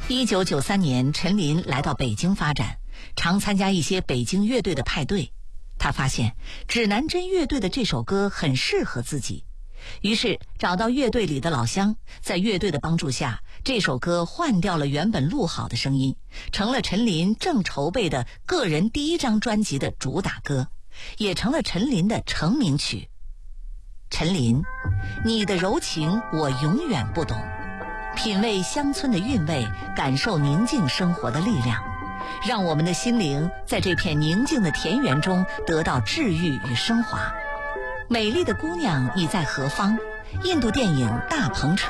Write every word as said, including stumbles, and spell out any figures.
一九九三年，陈琳来到北京发展，常参加一些北京乐队的派对。他发现指南针乐队的这首歌很适合自己，于是找到乐队里的老乡，在乐队的帮助下，这首歌换掉了原本录好的声音，成了陈琳正筹备的个人第一张专辑的主打歌，也成了陈琳的成名曲。陈琳，你的柔情我永远不懂，品味乡村的韵味，感受宁静生活的力量，让我们的心灵在这片宁静的田园中得到治愈与升华。美丽的姑娘，你在何方？印度电影《大篷车》